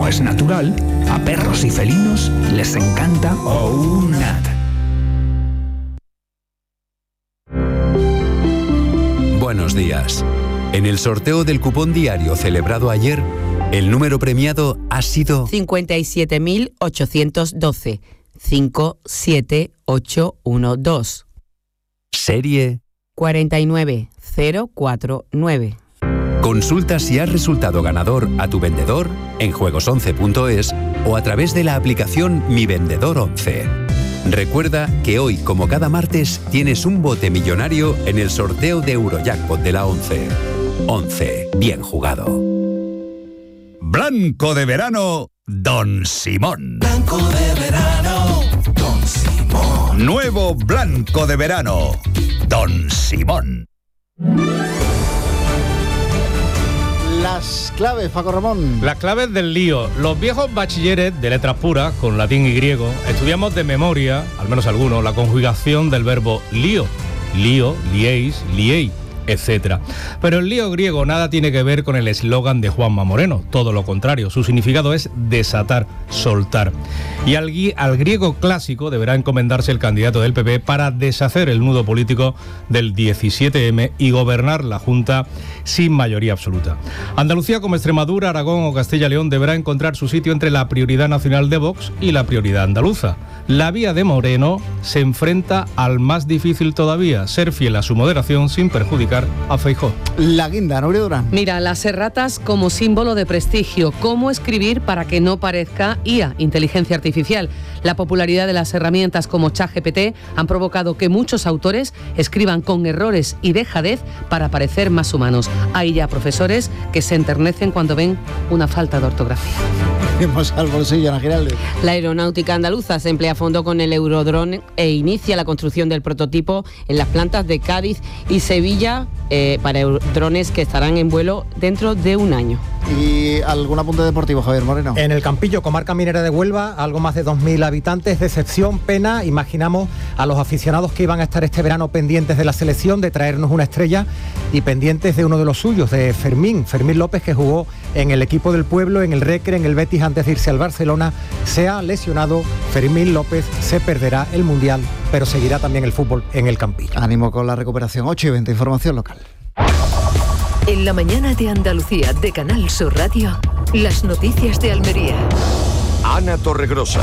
como es natural, a perros y felinos les encanta OUNAT. Buenos días. En el sorteo del cupón diario celebrado ayer, el número premiado ha sido 57.812. 57812. Serie 49049. Consulta si has resultado ganador a tu vendedor en juegos11.es o a través de la aplicación Mi Vendedor 11. Recuerda que hoy, como cada martes, tienes un bote millonario en el sorteo de Eurojackpot de la 11. 11. Bien jugado. Blanco de verano, Don Simón. Blanco de verano, Don Simón. Nuevo blanco de verano, Don Simón. Las claves, Paco Ramón. Las claves del lío. Los viejos bachilleres de letras puras, con latín y griego, estudiamos de memoria, al menos algunos, la conjugación del verbo lío. Lío, liéis, liei, etc. Pero el lío griego nada tiene que ver con el eslogan de Juanma Moreno, todo lo contrario, su significado es desatar, soltar. Y al griego clásico deberá encomendarse el candidato del PP para deshacer el nudo político del 17M y gobernar la Junta sin mayoría absoluta. Andalucía, como Extremadura, Aragón o Castilla y León, deberá encontrar su sitio entre la prioridad nacional de Vox y la prioridad andaluza. La vía de Moreno se enfrenta al más difícil todavía, ser fiel a su moderación sin perjudicar a Feijóo. La guinda, Nuria Durán. Mira, las erratas como símbolo de prestigio. ¿Cómo escribir para que no parezca IA, inteligencia artificial? La popularidad de las herramientas como ChatGPT han provocado que muchos autores escriban con errores y dejadez para parecer más humanos. Hay ya profesores que se enternecen cuando ven una falta de ortografía. Vamos al bolsillo, Ana Giralde. La aeronáutica andaluza se emplea a fondo con el Eurodrone e inicia la construcción del prototipo en las plantas de Cádiz y Sevilla para drones que estarán en vuelo dentro de un año. ¿Y algún apunte deportivo, Javier Moreno? En el Campillo, comarca minera de Huelva, algo más de 2.000 habitantes, decepción, pena. Imaginamos a los aficionados que iban a estar este verano pendientes de la selección, de traernos una estrella y pendientes de uno de los suyos, de Fermín López, que jugó en el equipo del pueblo, en el Recre, en el Betis, antes de irse al Barcelona. Se ha lesionado Fermín López, se perderá el Mundial, pero seguirá también el fútbol en el Campillo. Ánimo con la recuperación. 8:20, información local. En la mañana de Andalucía, de Canal Sur Radio, las noticias de Almería. Ana Torregrosa.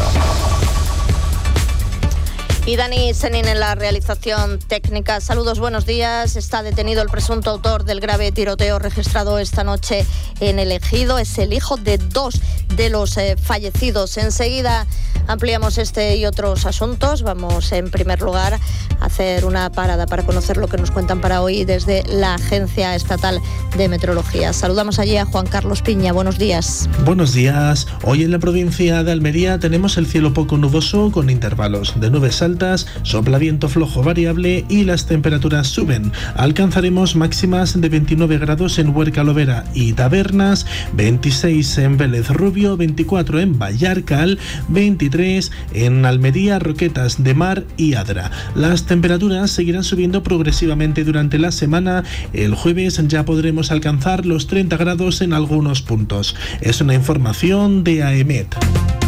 Y Dani Senin en la realización técnica. Saludos, buenos días. Está detenido el presunto autor del grave tiroteo registrado esta noche en El Ejido. Es el hijo de dos de los fallecidos. Enseguida ampliamos este y otros asuntos. Vamos, en primer lugar, a hacer una parada para conocer lo que nos cuentan para hoy desde la Agencia Estatal de Meteorología. Saludamos allí a Juan Carlos Piña. Buenos días. Buenos días. Hoy en la provincia de Almería tenemos el cielo poco nuboso con intervalos de nubes altas, sopla viento flojo variable y las temperaturas suben. Alcanzaremos máximas de 29 grados en Huerca Lovera y Tabernas, 26 en Vélez Rubio, 24 en Vallarcal, 23 en Almería, Roquetas de Mar y Adra. Las temperaturas seguirán subiendo progresivamente durante la semana. El jueves ya podremos alcanzar los 30 grados en algunos puntos. Es una información de AEMET.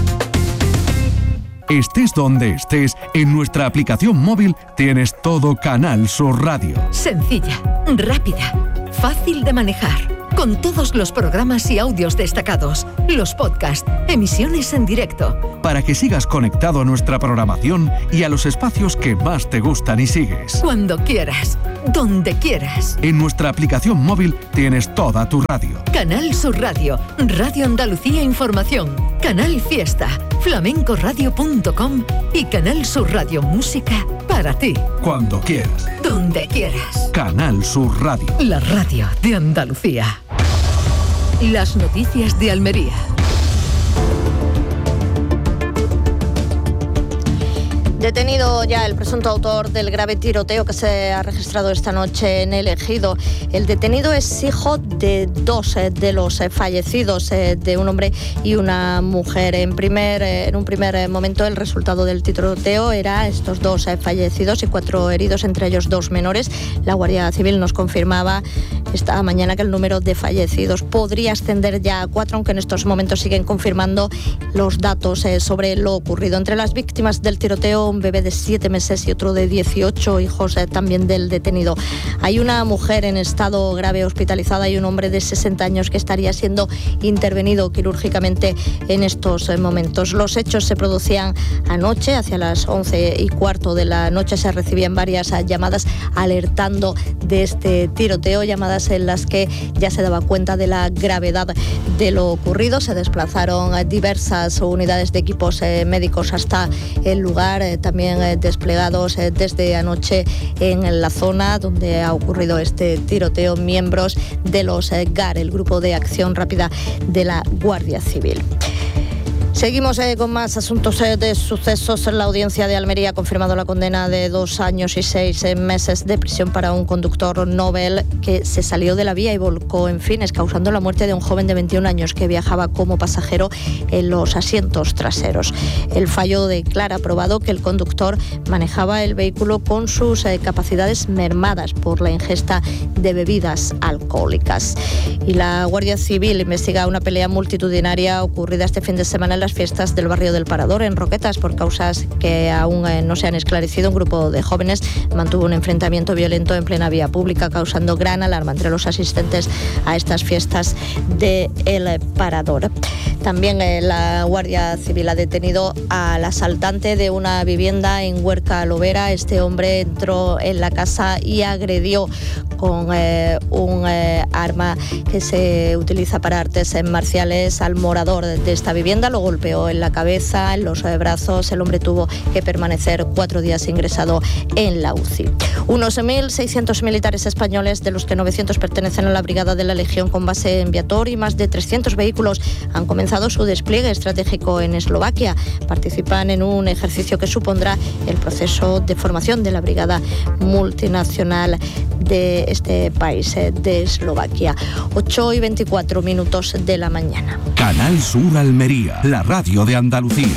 Estés donde estés, en nuestra aplicación móvil tienes todo Canal Sur Radio. Sencilla, rápida, fácil de manejar, con todos los programas y audios destacados, los podcasts, emisiones en directo. Para que sigas conectado a nuestra programación y a los espacios que más te gustan y sigues. Cuando quieras, donde quieras. En nuestra aplicación móvil tienes toda tu radio. Canal Sur Radio, Radio Andalucía Información, Canal Fiesta, flamencoradio.com y Canal Sur Radio Música para ti. Cuando quieras. Donde quieras. Canal Sur Radio. La radio de Andalucía. Las noticias de Almería. Detenido ya el presunto autor del grave tiroteo que se ha registrado esta noche en El Ejido. El detenido es hijo de dos de los fallecidos, de un hombre y una mujer. En un primer momento el resultado del tiroteo era estos dos fallecidos y 4 heridos, entre ellos 2 menores. La Guardia Civil nos confirmaba esta mañana que el número de fallecidos podría ascender ya a 4, aunque en estos momentos siguen confirmando los datos sobre lo ocurrido. Entre las víctimas del tiroteo, un bebé de 7 meses y otro de 18, hijos también del detenido. Hay una mujer en estado grave hospitalizada y un hombre de 60 años que estaría siendo intervenido quirúrgicamente en estos momentos. Los hechos se producían anoche, hacia las 11:15 de la noche. Se recibían varias llamadas alertando de este tiroteo, llamadas en las que ya se daba cuenta de la gravedad de lo ocurrido. Se desplazaron diversas unidades de equipos médicos hasta el lugar, también desplegados desde anoche en la zona donde ha ocurrido este tiroteo, miembros de los GAR, el Grupo de Acción Rápida de la Guardia Civil. Seguimos con más asuntos de sucesos. La audiencia de Almería ha confirmado la condena de 2 años y 6 meses de prisión para un conductor Nobel que se salió de la vía y volcó en Fines, causando la muerte de un joven de 21 años que viajaba como pasajero en los asientos traseros. El fallo declara probado que el conductor manejaba el vehículo con sus capacidades mermadas por la ingesta de bebidas alcohólicas. Y la Guardia Civil investiga una pelea multitudinaria ocurrida este fin de semana en las fiestas del barrio del Parador, en Roquetas, por causas que aún no se han esclarecido. Un grupo de jóvenes mantuvo un enfrentamiento violento en plena vía pública, causando gran alarma entre los asistentes a estas fiestas de El Parador. También la Guardia Civil ha detenido al asaltante de una vivienda en Huerca Lovera. Este hombre entró en la casa y agredió con un arma que se utiliza para artes marciales al morador de esta vivienda. Lo golpeó en la cabeza, en los brazos. El hombre tuvo que permanecer 4 días ingresado en la UCI. Unos 1.600 militares españoles, de los que 900 pertenecen a la Brigada de la Legión con base en Viator, y más de 300 vehículos han comenzado su despliegue estratégico en Eslovaquia. Participan en un ejercicio que supondrá el proceso de formación de la Brigada Multinacional de este país, de Eslovaquia. 8:24 de la mañana. Canal Sur Almería, la radio de Andalucía.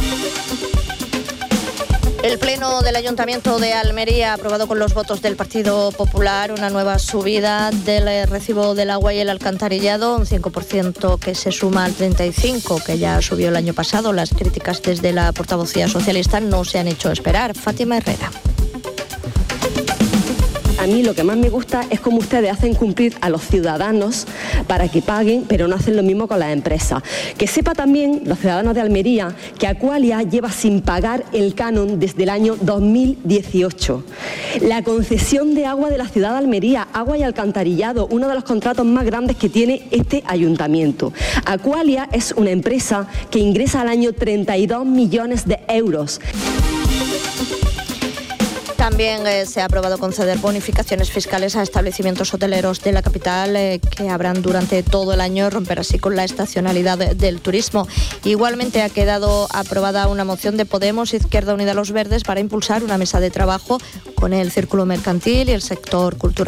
El Pleno del Ayuntamiento de Almería ha aprobado con los votos del Partido Popular una nueva subida del recibo del agua y el alcantarillado, un 5% que se suma al 35% que ya subió el año pasado. Las críticas desde la portavocía socialista no se han hecho esperar. Fátima Herrera. A mí lo que más me gusta es cómo ustedes hacen cumplir a los ciudadanos para que paguen, pero no hacen lo mismo con las empresas. Que sepa también los ciudadanos de Almería que Aqualia lleva sin pagar el canon desde el año 2018. La concesión de agua de la ciudad de Almería, agua y alcantarillado, uno de los contratos más grandes que tiene este ayuntamiento. Aqualia es una empresa que ingresa al año 32 millones de euros. También se ha aprobado conceder bonificaciones fiscales a establecimientos hoteleros de la capital que abran durante todo el año, romper así con la estacionalidad del turismo. Igualmente ha quedado aprobada una moción de Podemos, Izquierda Unida, Los Verdes, para impulsar una mesa de trabajo con el Círculo Mercantil y el sector cultural